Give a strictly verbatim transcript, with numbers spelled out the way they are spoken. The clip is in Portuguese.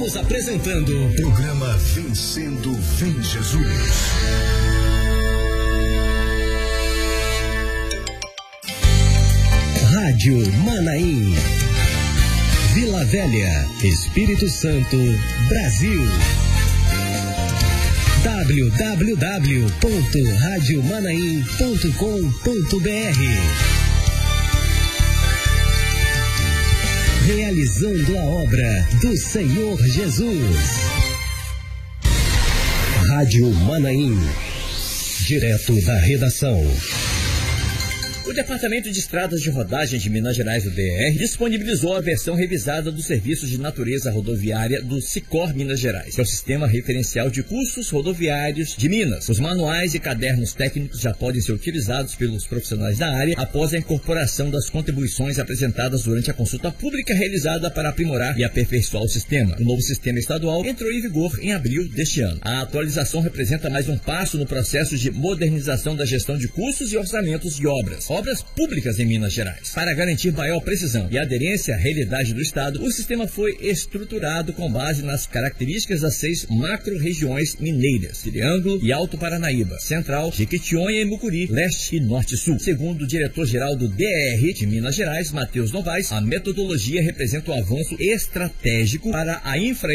Estamos apresentando o programa Vencendo Vem Jesus. Rádio Manaim, Vila Velha, Espírito Santo, Brasil. w w w ponto rádio manaim ponto com ponto b r. Realizando a obra do Senhor Jesus. Rádio Manaim, direto da redação. O Departamento de Estradas de Rodagem de Minas Gerais, o D R, disponibilizou a versão revisada do Serviço de Natureza Rodoviária do SICOR Minas Gerais, que é o Sistema Referencial de Cursos Rodoviários de Minas. Os manuais e cadernos técnicos já podem ser utilizados pelos profissionais da área após a incorporação das contribuições apresentadas durante a consulta pública realizada para aprimorar e aperfeiçoar o sistema. O novo sistema estadual entrou em vigor em abril deste ano. A atualização representa mais um passo no processo de modernização da gestão de custos e orçamentos de obras. Obras públicas em Minas Gerais. Para garantir maior precisão e aderência à realidade do Estado, o sistema foi estruturado com base nas características das seis macro-regiões mineiras: Triângulo e Alto Paranaíba, Central, Jequitinhonha e Mucuri, Leste e Norte e Sul. Segundo o diretor-geral do D R de Minas Gerais, Matheus Novaes, a metodologia representa um avanço estratégico para a infra